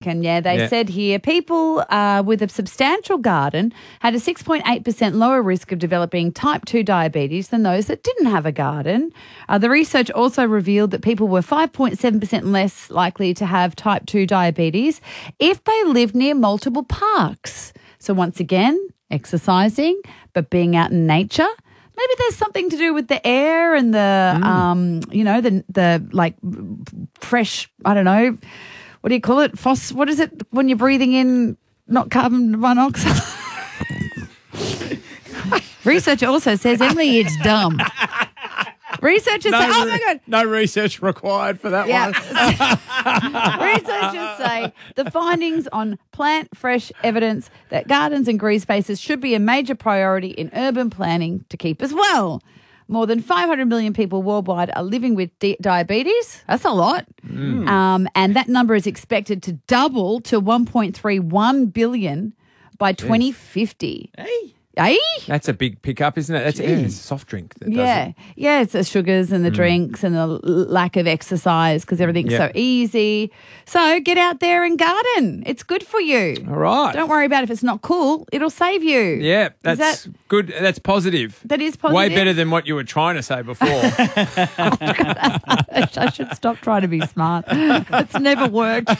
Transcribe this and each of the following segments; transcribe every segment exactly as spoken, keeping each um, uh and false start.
American, yeah. They Yeah. said here people uh, with a substantial garden had a six point eight percent lower risk of developing type two diabetes than those that didn't have a garden. Uh, the research also revealed that people were five point seven percent less likely to have type two diabetes if they lived near multiple parks. So once again, exercising, but being out in nature. Maybe there's something to do with the air and the, mm. um, you know, the the like fresh. I don't know, what do you call it? Phos. What is it when you're breathing in not carbon monoxide? Research also says, Emily, it's dumb. Researchers no, say, oh my God. No research required for that yeah. one. Researchers say the findings on plant fresh evidence that gardens and green spaces should be a major priority in urban planning to keep as well. More than five hundred million people worldwide are living with di- diabetes. That's a lot. Mm. Um, and that number is expected to double to one point three one billion by Jeez. twenty fifty. Hey. Eh? That's a big pickup, isn't it? That's yeah, it's a soft drink. That yeah. does it. Yeah, it's the sugars and the mm. drinks and the l- lack of exercise because everything's yep. so easy. So get out there and garden. It's good for you. All right. Don't worry about if it's not cool. It'll save you. Yeah, that's that, good. That's positive. That is positive. Way better than what you were trying to say before. I should stop trying to be smart. It's never worked.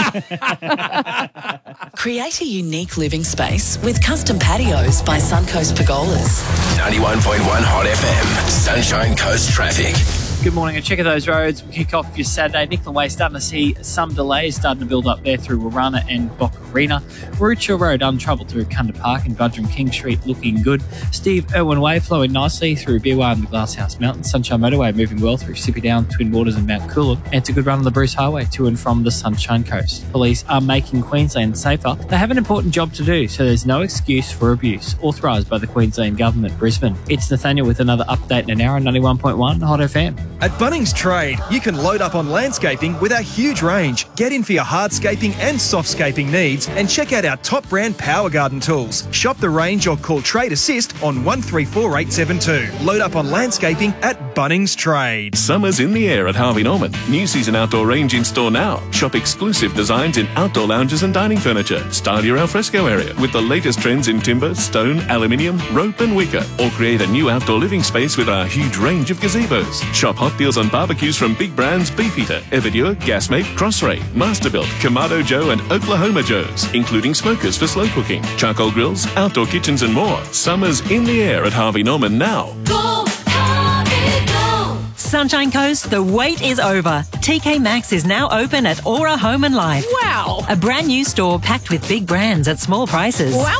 Create a unique living space with custom patios by Suncoast Pergolas. ninety-one point one Hot F M, Sunshine Coast traffic. Good morning, a check of those roads. We kick off your Saturday. Nicola Way starting to see some delays starting to build up there through Warana and Boccarina. Ruchill Road untroubled through Kunda Park and Budrum King Street looking good. Steve Irwin Way flowing nicely through Beerwah and the Glasshouse Mountains. Sunshine Motorway moving well through Sippy Down, Twin Waters and Mount Coolum. And it's a good run on the Bruce Highway to and from the Sunshine Coast. Police are making Queensland safer. They have an important job to do, so there's no excuse for abuse. Authorised by the Queensland Government, Brisbane. It's Nathaniel with another update in an hour on ninety-one point one Hot F M. At Bunnings Trade, you can load up on landscaping with our huge range. Get in for your hardscaping and softscaping needs and check out our top brand Power Garden tools. Shop the range or call Trade Assist on one three four eight seven two. Load up on landscaping at Bunnings Trade. Summer's in the air at Harvey Norman. New season outdoor range in store now. Shop exclusive designs in outdoor lounges and dining furniture. Style your alfresco area with the latest trends in timber, stone, aluminium, rope and wicker. Or create a new outdoor living space with our huge range of gazebos. Shop hot deals on barbecues from big brands Beefeater, Everdure, Gasmate, Crossray, Masterbuilt, Kamado Joe and Oklahoma Joe's, including smokers for slow cooking, charcoal grills, outdoor kitchens and more. Summer's in the air at Harvey Norman now. Go, Harvey, go! Sunshine Coast, the wait is over. T K Maxx is now open at Aura Home and Life. Wow! A brand new store packed with big brands at small prices. Wow!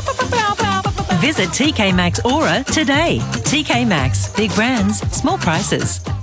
Visit T K Maxx Aura today. T K Maxx, big brands, small prices.